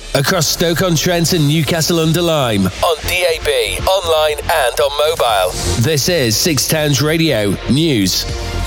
across Stoke-on-Trent and Newcastle-under-Lyme, on DAB, online and on mobile. This is Six Towns Radio News.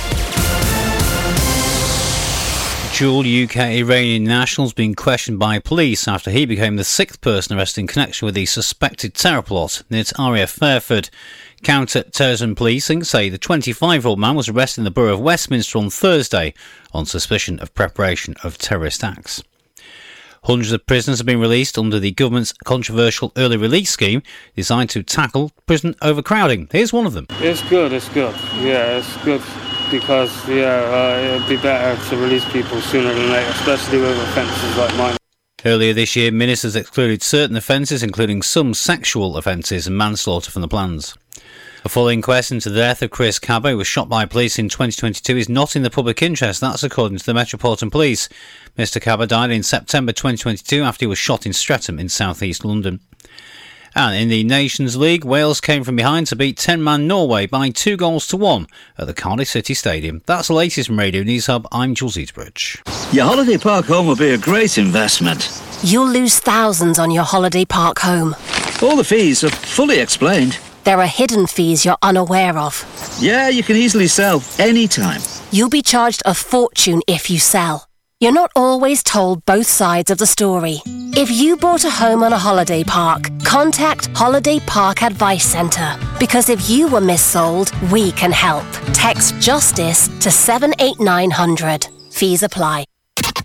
Dual UK-Iranian national has been questioned by police after he became the sixth person arrested in connection with the suspected terror plot near RAF Fairford. Counter-terrorism policing say the 25-year-old man was arrested in the borough of Westminster on Thursday on suspicion of preparation of terrorist acts. Hundreds of prisoners have been released under the government's controversial early release scheme designed to tackle prison overcrowding. Here's one of them. It's good. Yeah, it's good because, it'd be better to release people sooner than later, especially with offences like mine. Earlier this year, ministers excluded certain offences, including some sexual offences and manslaughter from the plans. A full inquest into the death of Chris Cabba, who was shot by police in 2022, is not in the public interest. That's according to the Metropolitan Police. Mr Cabba died in September 2022 after he was shot in Streatham in south-east London. And in the Nations League, Wales came from behind to beat 10-man Norway by 2-1 at the Cardiff City Stadium. That's the latest from Radio News Hub. I'm Jules Eatbridge. Your holiday park home will be a great investment. You'll lose thousands on your holiday park home. All the fees are fully explained. There are hidden fees you're unaware of. Yeah, you can easily sell anytime. You'll be charged a fortune if you sell. You're not always told both sides of the story. If you bought a home on a holiday park, contact Holiday Park Advice Centre. Because if you were missold, we can help. Text JUSTICE to 78900. Fees apply.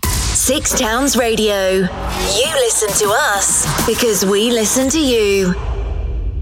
Six Towns Radio. You listen to us because we listen to you.